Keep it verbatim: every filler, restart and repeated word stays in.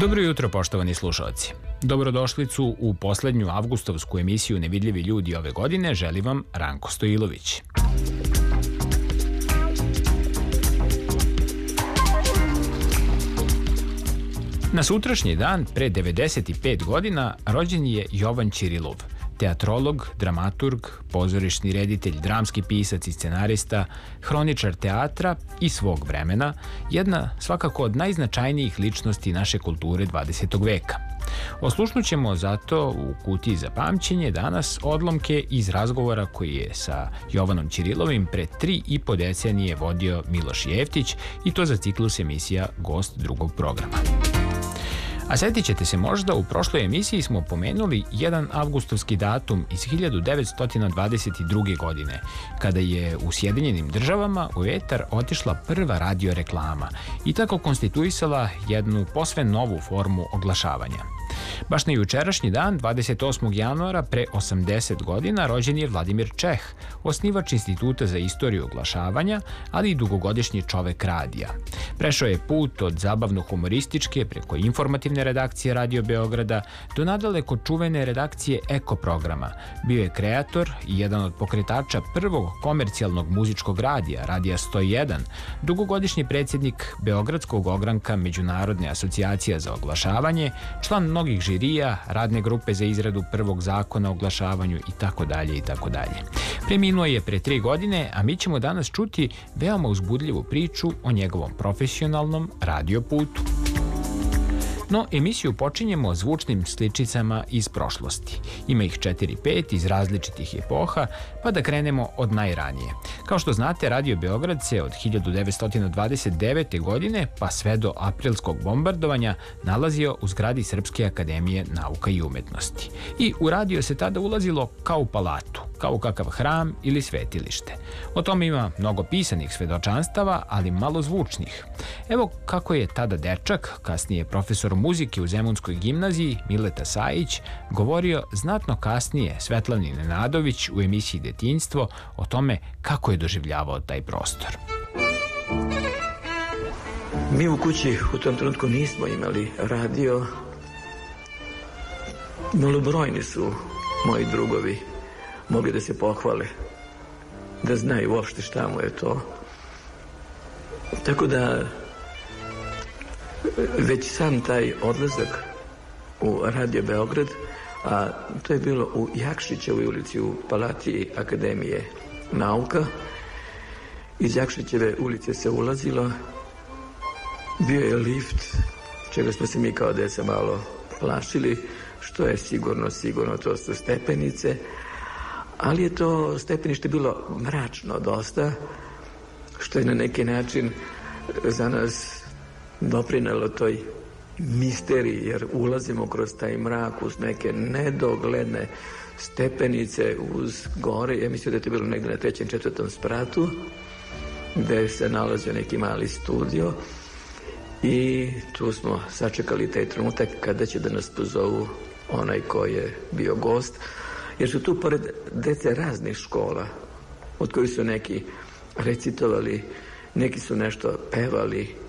Dobro jutro, poštovani slušalci. Dobrodošlicu u poslednju avgustovsku emisiju Nevidljivi ljudi ove godine želi vam Ranko Stojilović. Na sutrašnji dan, pre devedeset pet godina, rođen je Jovan Ćirilov, teatrolog, dramaturg, pozorišni reditelj, dramski pisac i scenarista, hroničar teatra i svog vremena, jedna svakako od najznačajnijih ličnosti naše kulture dvadesetog veka. Oslušnućemo zato u kutiji za pamćenje danas odlomke iz razgovora koji je sa Jovanom Ćirilovim pre tri i po decenije vodio Miloš Jeftić, i to za ciklus emisija Gost drugog programa. A setit ćete se možda, u prošloj emisiji smo pomenuli jedan avgustovski datum iz hiljadu devetsto dvadeset druge. godine, kada je u Sjedinjenim državama u etar otišla prva radio reklama i tako konstituisala jednu posve novu formu oglašavanja. Baš na jučerašnji dan, dvadeset osmog januara, pre osamdeset godina, rođen je Vladimir Čeh, osnivač Instituta za istoriju oglašavanja, ali i dugogodišnji čovek radija. Prešao je put od zabavno-humorističke preko informativne redakcije Radio Beograda do nadaleko čuvene redakcije Eko programa. Bio je kreator i jedan od pokretača prvog komercijalnog muzičkog radija, Radija sto jedan, dugogodišnji predsjednik Beogradskog ogranka Međunarodne asocijacije za oglašavanje, član mnogih žirija, radne grupe za izradu prvog zakona o oglašavanju itd. itd. Preminuo je pre tri godine, a mi ćemo danas čuti veoma uzbudljivu priču o njegovom profesionalnom radio putu. No, emisiju počinjemo zvučnim sličicama iz prošlosti. Ima ih četiri pet iz različitih epoha, pa da krenemo od najranije. Kao što znate, Radio Beograd se od hiljadu devetsto dvadeset devete. godine pa sve do aprilskog bombardovanja nalazio u zgradi Srpske akademije nauka i umetnosti. I u radio se tada ulazilo kao u palatu, kao u kakav hram ili svetilište. O tome ima mnogo pisanih svedočanstava, ali malo zvučnih. Evo kako je tada dečak, kasnije profesor muzike u Zemunskoj gimnaziji, Mileta Sajić, govorio znatno kasnije Svetlani Nenadović u emisiji Detinjstvo o tome kako je doživljavao taj prostor. Mi u kući u tom trenutku nismo imali radio. Malobrojni su moji drugovi mogli da se pohvale, da znaju uopšte šta mu je to. Tako da već sam taj odlazak u Radio Beograd, a to je bilo u Jakšićevoj ulici u Palati Akademije nauka, iz Jakšićeve ulice se ulazilo, bio je lift, čega smo se mi kao deca malo plašili, što je sigurno, sigurno to su stepenice, ali je to stepenište bilo mračno dosta, što je na neki način za nas doprinelo toj misteriji, jer ulazimo kroz taj mrak uz neke nedogledne stepenice uz gore. Ja mislim da je to bilo negde na trećem, četvrtom spratu, gde se nalazio neki mali studio, i tu smo sačekali taj trenutak kada će da nas pozovu onaj ko je bio gost, jer su tu pored dece raznih škola, od kojih su neki recitovali, neki su nešto pevali,